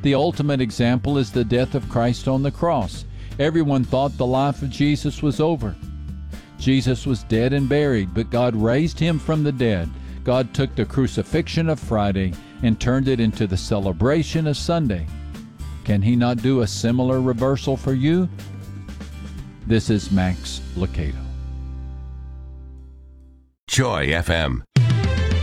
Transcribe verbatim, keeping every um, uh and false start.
The ultimate example is the death of Christ on the cross. Everyone thought the life of Jesus was over. Jesus was dead and buried, but God raised him from the dead. God took the crucifixion of Friday and turned it into the celebration of Sunday. Can he not do a similar reversal for you? This is Max Lucado. Joy F M.